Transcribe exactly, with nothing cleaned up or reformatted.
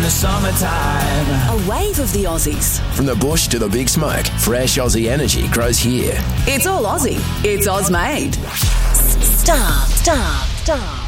the summertime. A wave of the Aussies. From the bush to the big smoke, fresh Aussie energy grows here. It's all Aussie. It's Oz made. Star, star, star.